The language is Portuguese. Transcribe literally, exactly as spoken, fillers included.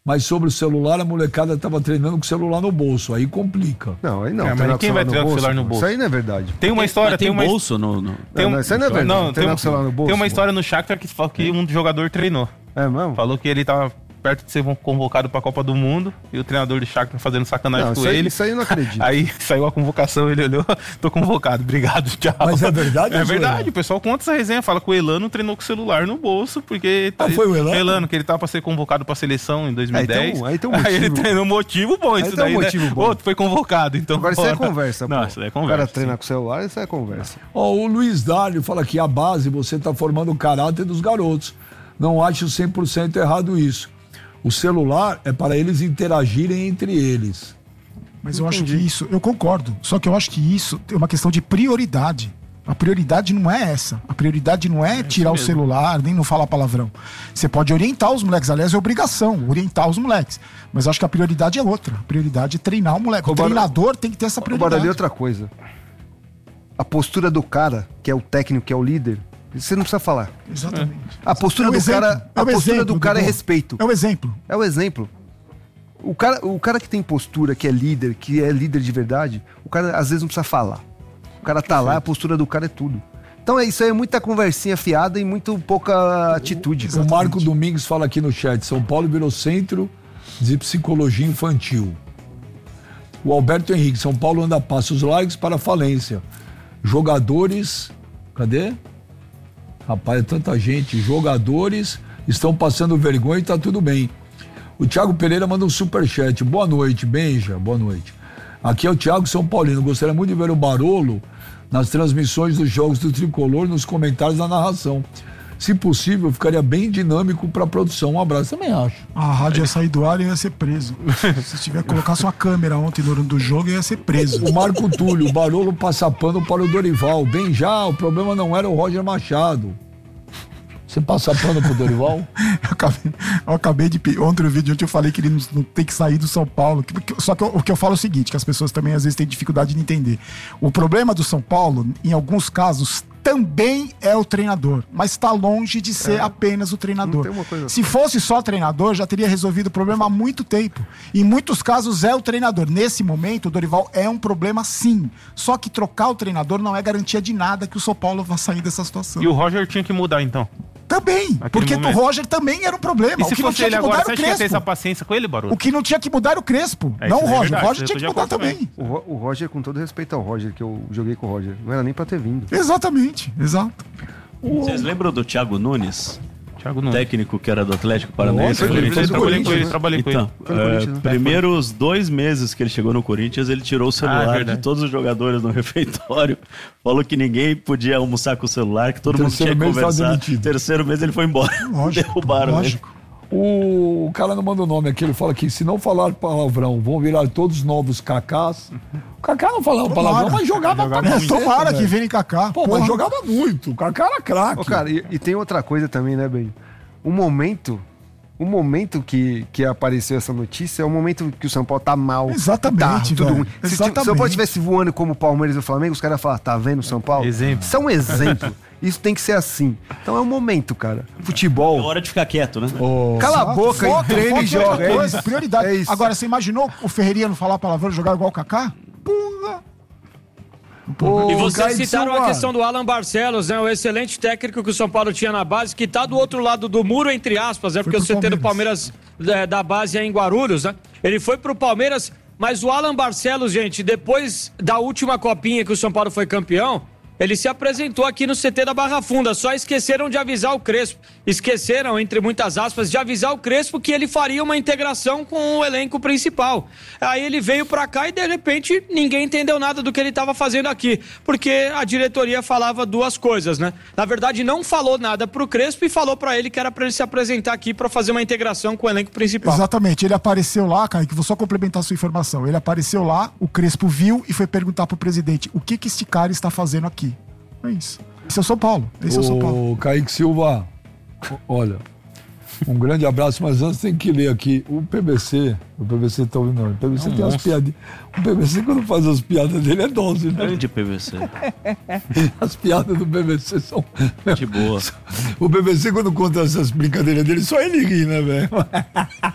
Mas sobre o celular, a molecada tava treinando com o celular no bolso. Aí complica. Não, aí não. É, mas quem vai treinar com o celular no bolso? Isso aí não é verdade. Tem uma história... Tem, tem uma bolso no... no... Tem um... não, isso aí não é verdade. Não, tem, com o celular no bolso, tem uma pô. história no Shakhtar que fala que um jogador treinou. É mesmo? Falou que ele tava perto de ser convocado pra Copa do Mundo e o treinador do Shakhtar fazendo sacanagem Não, com isso aí, ele. isso aí eu não acredito. Aí saiu a convocação, ele olhou, tô convocado, obrigado, tchau. Mas é verdade? É ou verdade, zoeira? o pessoal conta essa resenha, fala que o Elano treinou com o celular no bolso, porque... Ah, foi o Elano? Elano, que ele tava pra ser convocado pra seleção em dois mil e dez. Aí tem um- aí tem um motivo. ele treinou um motivo bom Aí isso tem um daí, motivo né? bom. Outro foi convocado, então... Agora isso aí é bora. conversa, pô. Não, isso aí é O conversa. cara treina sim. com o celular, isso aí é conversa. Ó, o Luiz Dário fala que a base, você tá formando o caráter dos garotos. Não acho cem por cento errado isso. O celular é para eles interagirem entre eles. Mas eu acho que isso, eu concordo, só que eu acho que isso é uma questão de prioridade. A prioridade não é essa. A prioridade não é tirar o celular, nem não falar palavrão. Você pode orientar os moleques, aliás, é obrigação, orientar os moleques. Mas eu acho que a prioridade é outra. A prioridade é treinar o moleque. O Ô, Barão- treinador tem que ter essa Agora, prioridade. ali outra coisa. A postura do cara, que é o técnico, que é o líder, você não precisa falar. Exatamente. A postura É o do exemplo, cara, é a o postura exemplo, do cara é Dudu. respeito. É o exemplo. É o exemplo. O cara, o cara que tem postura, que é líder, que é líder de verdade, o cara às vezes não precisa falar. O cara tá lá, a postura do cara é tudo. Então é isso aí, é muita conversinha fiada e muito pouca atitude. O Marco Domingos fala aqui no chat, São Paulo virou centro de psicologia infantil. O Alberto Henrique, São Paulo anda a passos largos para a falência. Jogadores, cadê? Rapaz, é tanta gente. Jogadores estão passando vergonha e tá tudo bem. O Thiago Pereira manda um superchat. Boa noite, Benja. Boa noite. Aqui é o Thiago São Paulino. Gostaria muito de ver o Barolo nas transmissões dos jogos do Tricolor, nos comentários da narração. Se possível, ficaria bem dinâmico para a produção. Um abraço, também acho. A rádio ia sair do ar e ia ser preso. Se tiver que colocar sua câmera ontem no do jogo, ia ser preso. O Marco Túlio, o Barolo passa pano para o Dorival. Bem já, o problema não era o Roger Machado. Você passa pano pro Dorival? Eu acabei, eu acabei de... pe- Ontem no vídeo ontem eu falei que ele não, não tem que sair do São Paulo. Que- que- Só que eu- o que eu falo é o seguinte, que as pessoas também às vezes têm dificuldade de entender. O problema do São Paulo, em alguns casos, também é o treinador. Mas está longe de ser apenas o treinador. Não tem uma coisa- Se fosse só treinador, já teria resolvido o problema há muito tempo. Em muitos casos é o treinador. Nesse momento, o Dorival é um problema sim. Só que trocar o treinador não é garantia de nada que o São Paulo vá sair dessa situação. E o Roger tinha que mudar, então. Também, Naquele porque momento. o Roger também era um problema. E o se que não fosse tinha ele que mudar agora, era você o acha que ia ter essa Crespo. paciência com ele, Barulho? O que não tinha que mudar era o Crespo, É, não isso o é Roger. verdade, o Roger eu tinha tô que de mudar acordo também. O, Ro- o Roger, com todo respeito ao Roger, que eu joguei com o Roger, não era nem pra ter vindo. Exatamente, exato. Vocês lembram do Thiago Nunes? Thiago Nunes. Técnico que era do Atlético Paranaense? Nossa, Foi- ele Eu fez o trabalhei com Corinthians, ele, né? trabalhei com ele. Então, Foi no é, Corinthians, né? primeiros dois meses que ele chegou no Corinthians, ele tirou o celular Ah, de verdade. todos os jogadores no refeitório, falou que ninguém podia almoçar com o celular, que todo mundo tinha Terceiro que mês tava conversar. demitido. Terceiro mês ele foi embora. Lógico, Derrubaram lógico. O, o cara não manda o nome aqui, ele fala que se não falar palavrão, vão virar todos novos cacás. O Kaká não falava palavrão, mas jogava pra É, caceta, tomara que velho. venha Kaká. Pô, Porra. mas jogava muito. O Kaká era craque. Ô, cara, e, e tem outra coisa também, né, Ben? O momento, o momento que, que apareceu essa notícia é o momento que o São Paulo tá mal. Exatamente, tá tudo velho. ruim. Se, se o São Exatamente. Paulo estivesse voando como o Palmeiras e o Flamengo, os caras iam falar, tá vendo o São Paulo? Exemplo. Isso é um exemplo. Isso tem que ser assim. Então é um momento, cara. Futebol. É hora de ficar quieto, né? Cala a Exato. boca Foco, e treina foco e em joga. outra É coisa, isso. prioridade. É isso. Agora, você imaginou o Ferreirinha não falar palavrão e jogar igual o Kaká? Porra! Ô, E vocês Kaique citaram Silva. a questão do Alan Barcelos, né? O excelente técnico que o São Paulo tinha na base, que tá do outro lado do muro, entre aspas, né? Porque o pro C T do Palmeiras é, da base é em Guarulhos, né? Ele foi pro Palmeiras, mas o Alan Barcelos, gente, depois da última copinha que o São Paulo foi campeão, ele se apresentou aqui no C T da Barra Funda, só esqueceram de avisar o Crespo. Esqueceram, entre muitas aspas, de avisar o Crespo que ele faria uma integração com o elenco principal. Aí ele veio pra cá e, de repente, ninguém entendeu nada do que ele estava fazendo aqui, porque a diretoria falava duas coisas, né? Na verdade, não falou nada pro Crespo e falou pra ele que era pra ele se apresentar aqui pra fazer uma integração com o elenco principal. Exatamente, ele apareceu lá, Kaique, vou só complementar a sua informação. Ele apareceu lá, o Crespo viu e foi perguntar pro presidente: o que que este cara está fazendo aqui? É isso. Esse é o São Paulo. Esse é o São Paulo. Ô, Kaique Silva, olha, um grande abraço, mas antes tem que ler aqui o P B C. O P B C tá ouvindo, não. O P B C É um tem as monstro. piadas. O P B C, quando faz as piadas dele, é dose, né? Grande P V C. As piadas do P B C são. De boa. O P B C, quando conta essas brincadeiras dele, só ele ri, né, velho?